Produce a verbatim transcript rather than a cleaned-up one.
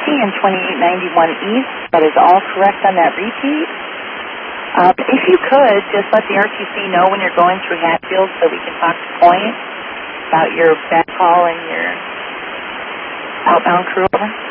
and twenty-eight ninety-one East. That is all correct on that repeat. Uh, if you could, just let the R T C know when you're going through Hatfield so we can talk to Point about your backhaul and your outbound crew. Over.